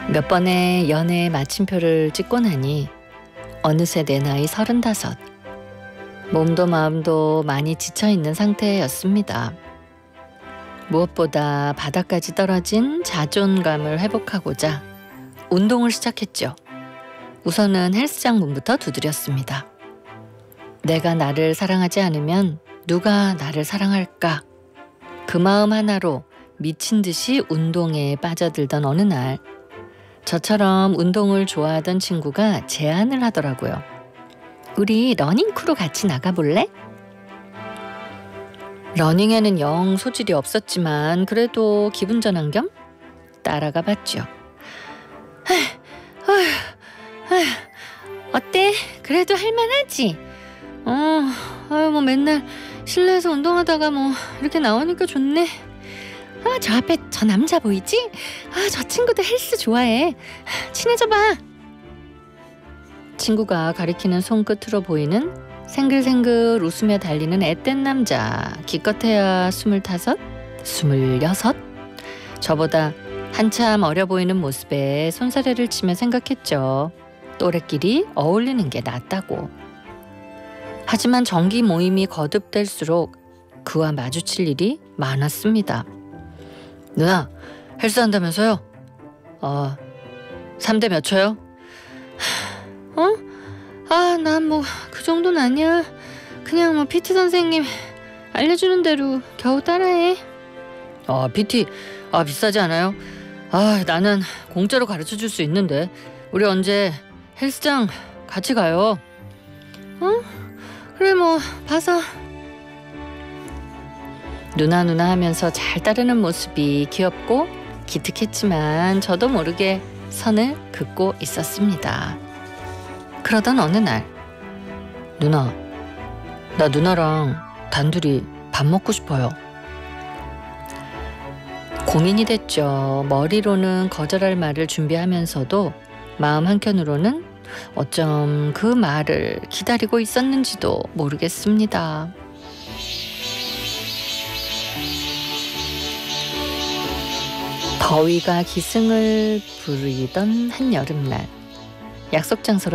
몇 번의 연애 마침표를 찍고 나니 어느새 내 나이 35. 몸도 마음도 많이 지쳐있는 상태였습니다. 무엇보다 바닥까지 떨어진 자존감을 회복하고자 운동을 시작했죠. 우선은 헬스장 문부터 두드렸습니다. 내가 나를 사랑하지 않으면 누가 나를 사랑할까? 그 마음 하나로 미친 듯이 운동에 빠져들던 어느 날 저처럼 운동을 좋아하던 친구가 제안을 하더라고요. 우리 러닝크루 같이 나가볼래? 러닝에는 영 소질이 없었지만 그래도 기분 전환 겸 따라가 봤죠. 어때? 그래도 할만하지? 뭐 맨날 실내에서 운동하다가 뭐 이렇게 나오니까 좋네. 저 앞에 저 남자 보이지? 저 친구도 헬스 좋아해. 친해져봐. 친구가 가리키는 손끝으로 보이는 생글생글 웃으며 달리는 앳된 남자. 기껏해야 25, 26? 저보다 한참 어려 보이는 모습에 손사래를 치며 생각했죠. 또래끼리 어울리는 게 낫다고. 하지만 정기 모임이 거듭될수록 그와 마주칠 일이 많았습니다. 누나, 헬스 한다면서요? 3대 몇 초요? 난 뭐 그 정도는 아니야. 그냥 뭐 PT 선생님 알려주는 대로 겨우 따라해. PT 비싸지 않아요? 나는 공짜로 가르쳐줄 수 있는데 우리 언제 헬스장 같이 가요. 그래 뭐 봐서. 누나 하면서 잘 따르는 모습이 귀엽고 기특했지만 저도 모르게 선을 긋고 있었습니다. 그러던 어느 날 누나, 나 누나랑 단둘이 밥 먹고 싶어요. 고민이 됐죠. 머리로는 거절할 말을 준비하면서도 마음 한켠으로는 어쩜 그 말을 기다리고 있었는지도 모르겠습니다. 더위가 기승을 부리던 한여름날 약속 장소로